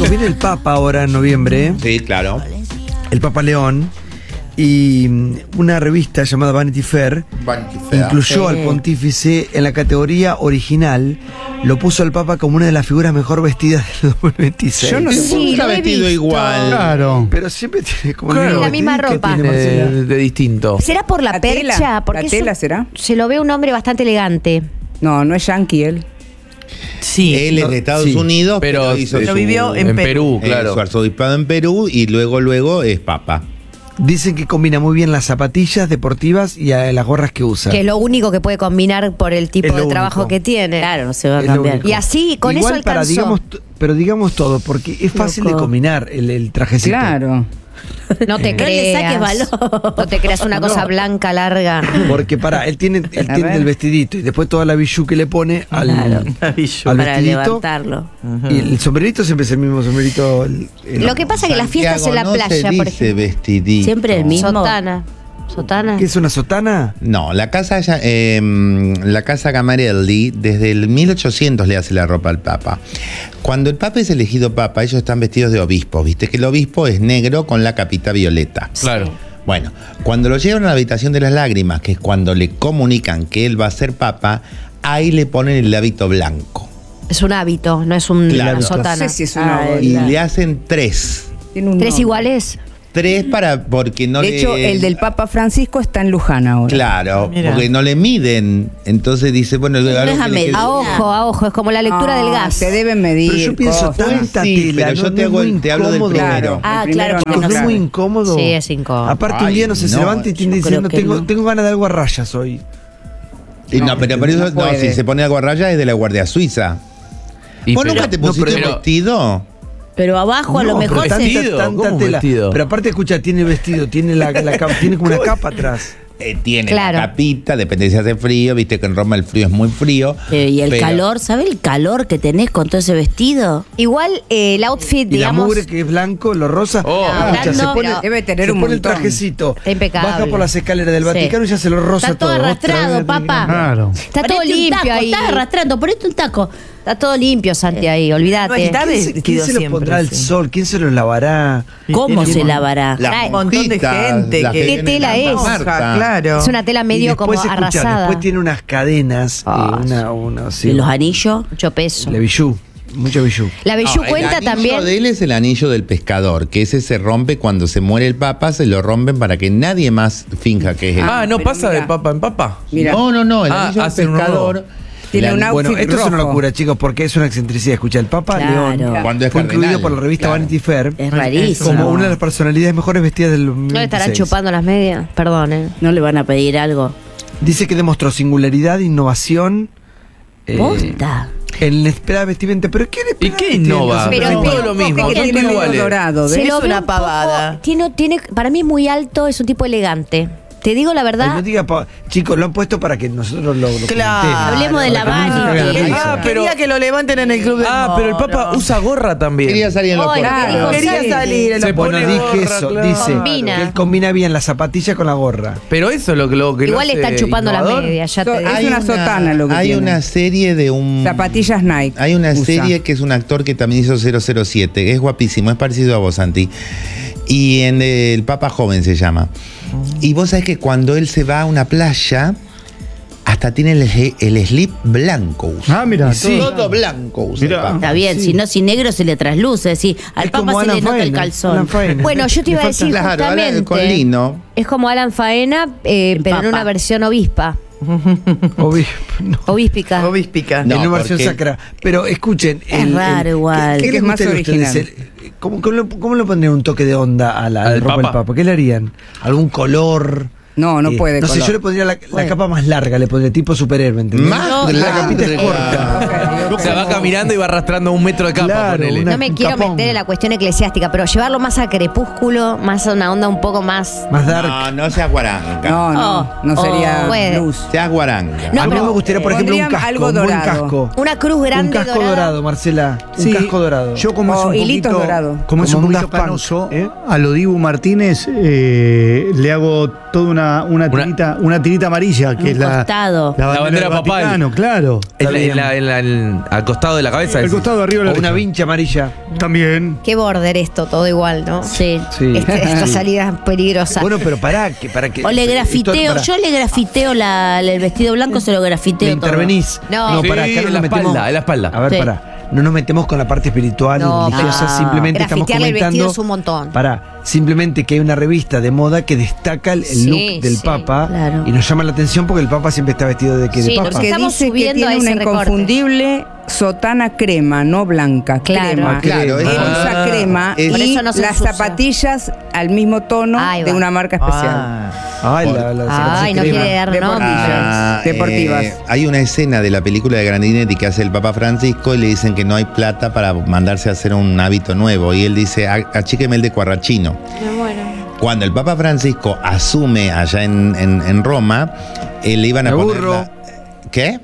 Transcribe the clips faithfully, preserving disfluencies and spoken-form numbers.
viene el Papa ahora en noviembre. Sí, claro. El Papa León. Y una revista llamada Vanity Fair, Vanity Fair. incluyó Sí. al pontífice en la categoría original. Lo puso al Papa como una de las figuras mejor vestidas del dos mil veintiséis. Yo no Sí, sé, está lo he vestido visto. igual. Claro. Pero siempre tiene como Claro, el mismo la misma vestido. ¿Qué ropa. tiene, Marcela? de, de distinto. ¿Será por la, La percha? tela. Porque ¿La eso- tela será? Se lo ve un hombre bastante elegante. No, no es yankee él. Sí. Él es de Estados Sí. Unidos, Pero pero, hizo lo su- vivió en Perú, eh, claro. su arzobispado en Perú y luego, luego es papa. Dicen que combina muy bien las zapatillas deportivas y a las gorras que usa. Que es lo único que puede combinar por el tipo Es lo de trabajo único. que tiene. Claro, no se va a Es lo cambiar. único. Y así, con Igual eso para, alcanzó. digamos, t- pero digamos todo, porque es fácil Loco. de combinar el, el trajecito. Claro. No te No le creas. saques valor. No te creas una cosa blanca, larga. Porque para, él tiene, él A tiene ver. el vestidito y después toda la bijú que le pone al, Claro. al Para vestidito. levantarlo. Y el sombrerito siempre es el mismo sombrerito. el- el- Lo que pasa es que las fiestas en la Santiago, no playa, se por dice ejemplo. vestidito. Siempre el mismo. Sotana. Sotana. ¿Qué es una sotana? No, la casa ya- eh, la casa Gamarelli desde el mil ochocientos le hace la ropa al Papa. Cuando el Papa es elegido Papa, ellos están vestidos de obispos. Viste que el obispo es negro con la capita violeta. Claro. Bueno, cuando lo llevan a la habitación de las lágrimas, que es cuando le comunican que él va a ser Papa, ahí le ponen el hábito blanco. Es un hábito, no es un Claro. No sotana. sé si es una. Ah, Y la- le hacen tres. Tiene un ¿Tres nombre. iguales? Tres para, porque no De le... hecho, el del Papa Francisco está en Luján ahora. Claro, Mira. porque no le miden. Entonces dice, bueno, No algo es que a le medir. quede- A ojo, a ojo, es como la lectura Ah, del gas. Se deben medir. Pero yo pienso cosas. tanta Sí, tela. pero yo no, te no es hago- muy te hablo del incómodo. primero. Ah, El claro, primero porque No no es sabe. muy incómodo. Sí, es incómodo. Aparte, un Ay, día no se, no, se levanta y tiene yo creo diciendo, que tengo, no. tengo ganas de algo a rayas hoy. Y no, No, pero por no eso, no, puede. si se pone algo a raya es de la Guardia Suiza. Y ¿Vos pero- nunca te no, pusiste pero- vestido? Pero abajo a lo No, pero mejor tanta, se... vestido, tanta ¿cómo tela. vestido? Pero aparte, escucha, tiene vestido, tiene, la, la capa- tiene como una capa atrás. Eh, tiene Claro. la capita, depende si hace frío, viste que en Roma el frío es muy frío. Eh, y el pero- calor, ¿sabe el calor que tenés con todo ese vestido? Igual eh, el outfit, Y digamos. la mugre que es blanco, lo rosa. Oh. escucha, se Hablando- pone, Debe tener se un pone el montón. trajecito. Está impecable. Baja por las escaleras del Sí. Vaticano y ya se lo rosa Está todo todo. arrastrado, Otra vez, papá. Claro. Está todo Ponete un limpio taco, ahí. Estás arrastrando, ponete un taco. Está todo limpio, Santi, ahí, No olvídate. está ¿Quién se, quién vestido se lo siempre, pondrá al sí. sol? ¿Quién se lo lavará? ¿Cómo se lavará? Las Trae un montón de monjitas, gente las que- que ¿Qué vienen tela a es? Marta. Claro. Es una tela Y medio como después, escucha, arrasada. después tiene unas cadenas, Ah, eh, una, una, sí, ¿Y los anillos? Mucho peso. la bijú, mucho bijú. La Bellú No, el cuenta anillo también. de él es el anillo del pescador, que ese se rompe cuando se muere el Papa, se lo rompen para que nadie más finja que es él. Ah, ¿no pero pasa mira. de papa en papa? Mira, No, no, no, el Ah, anillo del hacen uno pescador. nuevo. Tiene la- un outfit Bueno, esto es una rojo. locura, chicos, porque es una excentricidad. Escucha, el Papa Claro. León Cuando es fue incluido cardenal, por la revista claro. Vanity Fair Es rarísimo. como una de las personalidades mejores vestidas del mundo. ¿No le estarán chupando las medias? Perdón, ¿eh? ¿No le van a pedir algo? Dice que demostró singularidad, innovación. eh, Posta. en la esperada vestimenta. ¿Pero qué le ¿Y qué innova? Pero Pero tiene todo lo un mismo, poco Que son tiene todos algo iguales. dorado, Se ¿ves? lo Es ve una un poco- pavada. tiene, tiene, para mí es muy alto, es un tipo elegante. Te digo la Ay, verdad. no diga pa- chicos, lo han puesto para que nosotros lo, lo Claro. comentemos. Hablemos de la Para que no se Vanity. caiga la risa. Ah, pero- Quería que lo levanten en el club de Ah, pero el Papa usa gorra también. Quería salir en los Ay, portales. dijo Quería Santi. salir en Se los Bueno, pone dije gorra, eso, claro. dice Combina. que él combina bien la zapatilla con la gorra. Pero eso es lo que lo que lo Igual le hace están chupando las innovador. medias, ya te So- digo. Es una sotana lo que Hay tiene. una serie de un... Zapatillas Nike. Hay una usa. serie que es un actor que también hizo cero cero siete. Es guapísimo, es parecido a vos, Santi. Y en El Papa Joven se llama. Y vos sabés que cuando él se va a una playa, hasta tiene el, el slip blanco. Usa. Ah, mira, Sí. todo. Todo blanco usa el Mirá. Papa. Está bien, si no, si negro se le trasluce. Si al Es como Papa se Alan le nota el Faena, calzón. Alan Faena. Bueno, yo te Le iba a falta- decir Claro, ahora justamente. con lino. Es como Alan Faena, eh, El pero en Papa. una versión obispa. Obvio, no. Obíspica. Obíspica. No, en una versión porque- sacra. Pero escuchen. Es raro igual. ¿Qué, qué Que les es más gusta a ustedes? original. El- ¿Cómo, cómo, le- cómo le pondrían un toque de onda a la, ¿Al al ropa del Papa? Papa? ¿Qué le harían? ¿Algún color? No, no Eh, puede. No sé, color. yo le pondría la, la Bueno. capa más larga, le pondría tipo superhéroe, ¿entendés? Más la capita es larga. corta. Ok, Se va caminando y va arrastrando un metro de capa, Claro, ponele. una- No me un quiero capón. meter en la cuestión eclesiástica, pero llevarlo más a crepúsculo, más a una onda un poco más. Más dark. No, no seas guaranga. No, no, Oh, no sería oh, puede. luz. Seas guaranga. No, a mí pero- me gustaría, por ejemplo, un Pondría casco, algo un buen dorado. casco. Una cruz Un grande casco dorada. dorado, Marcela. Un Sí, casco dorado. Yo como O es un hilito poquito, dorado. como es Como un muy poquito punk, canoso, ¿eh? a lo Dibu Martínez eh, le hago toda una, una, Una- tirita, una tirita amarilla, que Un es la, costado. la La bandera del papal. Vaticano, claro. En Está la, en bien. la- en la- en en, al costado de la cabeza. El decís. costado de arriba de O la una derecha. vincha amarilla. También. Qué border esto, todo igual, ¿no? Sí. Sí. Este- esta Sí. salida es peligrosa. Bueno, pero pará, que para que. O le esto- grafiteo, pará. yo le grafiteo la, el vestido blanco, se lo grafiteo ¿Le todo. intervenís? No. Sí, pará, acá no en nos la metemos. espalda, en la espalda. A ver, Sí. pará. No nos metemos con la parte espiritual No, y religiosa, no. simplemente estamos Grafitearle el comentando. vestido es un montón. Pará, simplemente que hay una revista de moda que destaca el, el Sí, look del sí, Papa claro. y nos llama la atención porque el Papa siempre está vestido de que Sí, de Papa. nos Que Estamos dice que subiendo tiene a una ese recorte. inconfundible sotana crema, no blanca, Claro. crema. Claro, Él eso- usa crema es- Por y eso no se las ensucia. zapatillas al mismo tono Ahí de va. una marca especial. Ah, Ay, la, la- Ay, no crema. quiere dar Deportivas. nombres. Ah, Deportivas. eh, hay una escena de la película de Grandinetti que hace el Papa Francisco y le dicen que no hay plata para mandarse a hacer un hábito nuevo. Y él dice, "A- achíqueme el de Cuarrachino. Cuando el Papa Francisco asume allá en, en- en Roma, eh, le iban a Me poner aburro. la- ¿Qué?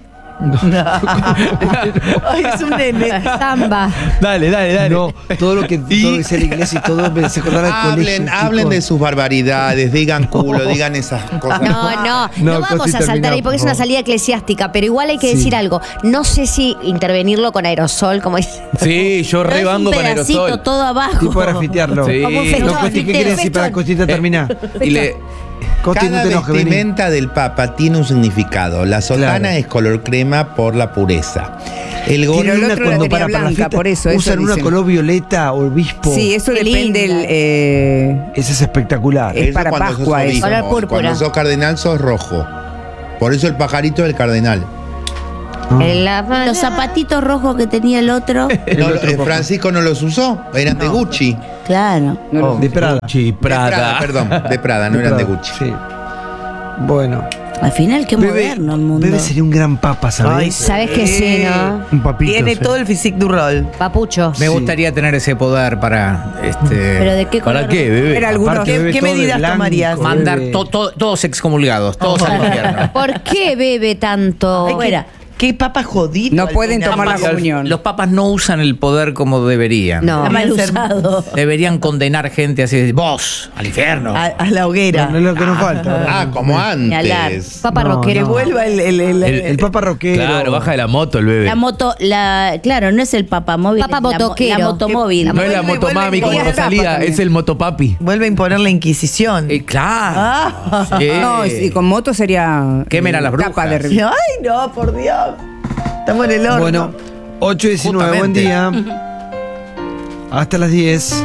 Ay, es un nene. Samba. Dale, dale, dale. No, todo lo que, todo lo que dice la iglesia y todo me hace acordar al colegio. Hablen, hablen de chicos. sus barbaridades, digan culo, digan esas cosas. No, no, no, No, vamos Costi, a saltar termina, ahí porque es por una favor. salida eclesiástica, pero igual hay que Sí. decir algo. No sé si intervenirlo con aerosol, como dice. Sí, yo Pero es un rebango con pedacito aerosol. todo abajo. Tipo grafitearlo. Sí. Como un No, festón, Costi, ¿qué quieres decir para Costita terminar? Y le, Costi, no Cada te enojes, vení. vestimenta del Papa tiene un significado. La sotana Claro. es color crema por la pureza. El Pero gorro el una otro la cuando tenía para- blanca, la fiesta por eso, eso usan una dicen. color violeta o obispo. Sí, eso Qué depende. linda. El, eh, Ese es espectacular. Es Eso para cuando sos Pascua eso. obispo. Color púrpura. Cuando sos cardenal sos rojo. Por eso el pajarito del cardenal. En la- Los zapatitos rojos que tenía el otro. No, eh, Francisco no los usó, eran de Gucci. Claro. no, De Prada. Chi, De Prada. Prada, perdón, de Prada, no eran de Prada, Gucci. Sí. Bueno. Al final, qué Bebe, moderno el mundo. Bebe sería un gran papa, ¿sabes? Ay, Sabes que sí, ¿no? Un papito. Tiene sí. todo el physique du rol. Papuchos. Me Sí. gustaría tener ese poder para este ¿Pero de qué color? ¿Para qué, bebé? Era algunos- Aparte, ¿Qué- bebe qué todo de medidas blanco, tomarías? mandar bebe. to- to- todos excomulgados, todos al infierno. ¿Por qué bebe tanto? Ay, qué- Fuera. Qué papa jodido. no al pueden final. tomar la Papas- comunión. Los papas no usan el poder como deberían. No. Está mal Deben ser- usado. Deberían condenar gente así, vos, al infierno. A, a la hoguera. No, no es lo que nos falta. ahora. Ah, como Señalar. antes. Papa No, rockero. Que no. vuelva el. el, el, El, el papa rockero. Claro, baja de la moto el bebé. La moto, la, claro, no es el papamóvil. Papa es la mo- motoquero. La, motomóvil. No es la Vuelve, motomami vuelve, como vuelve. Rosalía, También. es el motopapi. Vuelve a imponer la Inquisición. Eh, claro. Ah. Sí. No, y con moto sería. Quemen a las tapa de brujas. revista. Ay, no, por Dios. Estamos en el horno. Bueno, ocho diecinueve, buen Justamente. día. Hasta las diez.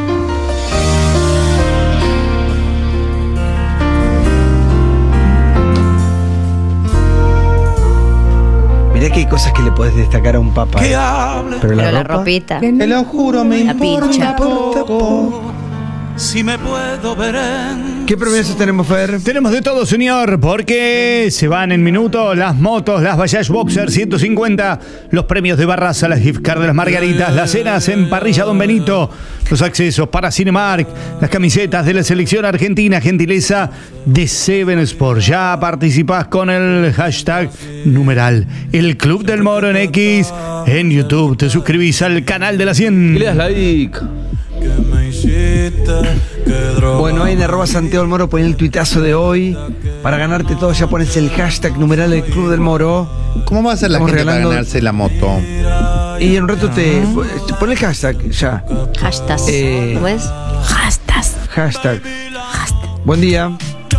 Mirá que hay cosas que le podés destacar a un papa. ¿eh? Pero la, Pero la ropa, ropita. Te lo juro, me La importa pincha. poco. Si me puedo ver en ¿Qué premios tenemos, Fer? Tenemos de todo, señor, porque se van en minutos las motos, las Bayash Boxer ciento cincuenta, los premios de Barraza, las gift card de las Margaritas, las cenas en Parrilla Don Benito, los accesos para Cinemark, las camisetas de la selección argentina, gentileza de Seven Sports. Ya participás con el hashtag numeral El Club del Moro en X, en YouTube. Te suscribís al canal de la cien. Y le das like. que me hiciste que droga. Bueno, ahí en arroba Santiago del Moro ponen el tuitazo de hoy. Para ganarte todo ya pones el hashtag numeral del Club del Moro. ¿Cómo va a ser la Estamos gente para regalando- ganarse la moto? Y en un rato te pon el hashtag ya. Hashtag. Eh, ¿Cómo es? Hashtag. Hashtag. Buen día.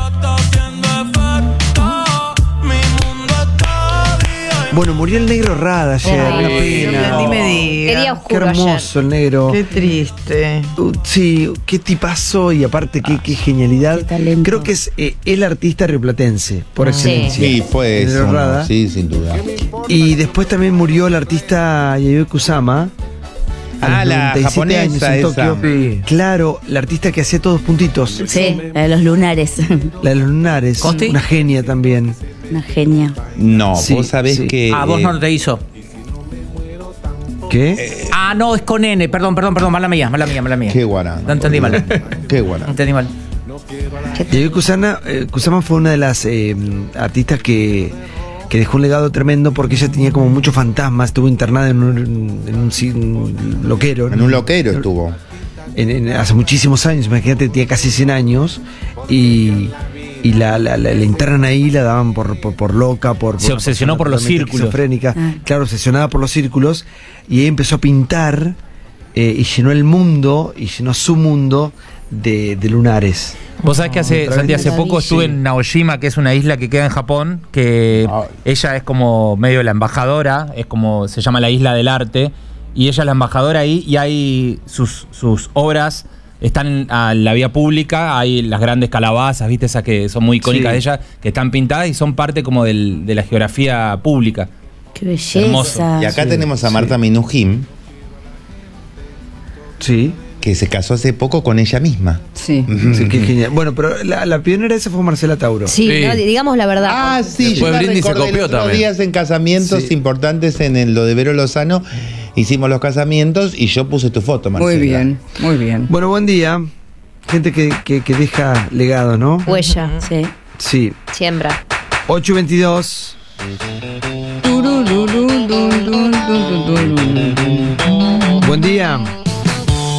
Bueno, murió el negro Rada ayer, Ay, una Dios pena. mío, ni me diga. Qué día Qué oscuro hermoso el negro. Qué triste. Uh, sí, qué tipazo y aparte qué, qué genialidad. Qué talento. Creo que es eh, el artista rioplatense, por excelencia. Sí, fue El eso. negro ¿no? Rada. Sí, sin duda. Y después también murió el artista Yayoi Kusama. A Ah, los la noventa y siete japonesa años en esa. Tokio. Sí. Claro, la artista que hacía todos puntitos. Sí, la de los lunares. La de los lunares. ¿Costi? Una genia también. Una genia. No, Sí, vos sabés sí. que. Ah, vos eh, no te hizo. ¿Qué? Ah, no, es con N. Perdón, perdón, perdón. Mala mía, mala mía, mala mía. Qué guarán. No entendí mal. Qué guarán. Entendí mal. Yayoi Kusama, eh, Kusama fue una de las eh, artistas que, que dejó un legado tremendo porque ella tenía como muchos fantasmas. Estuvo internada en un, en un, ci- un loquero. En un loquero estuvo. en- en- hace muchísimos años, imagínate, tenía casi cien años y, y la, la, la, la internan ahí, la daban por, por, por loca, por, por Se obsesionó por los círculos. esquizofrénica, Ah. claro, obsesionada por los círculos, y ahí empezó a pintar eh, y llenó el mundo, y llenó su mundo de, de lunares. Vos sabés que hace, Otra Santi, vez. hace poco estuve Sí. en Naoshima, que es una isla que queda en Japón, que ella es como medio la embajadora, es como se llama la isla del arte, y ella es la embajadora ahí, y hay sus, sus obras están a la vía pública, hay las grandes calabazas, viste, esas que son muy icónicas Sí. de ella, que están pintadas y son parte como del- de la geografía pública. Qué belleza. Hermoso. Y acá Sí, tenemos a sí. Marta Minujín, Sí. que se casó hace poco con ella misma. Sí. Sí, qué genial. Bueno, pero la, la pionera esa fue Marcela Tauro. Sí, Sí. ¿no? digamos la verdad. Ah, sí, yo Después la Britney se recordé copió el otro también. días en casamientos Sí. importantes en el, lo de Vero Lozano. Hicimos los casamientos y yo puse tu foto, Marcela. Muy bien, muy bien. Bueno, buen día. Gente que, que, que deja legado, ¿no? Huella, Sí. Sí. siembra. ocho y veintidós. Buen día.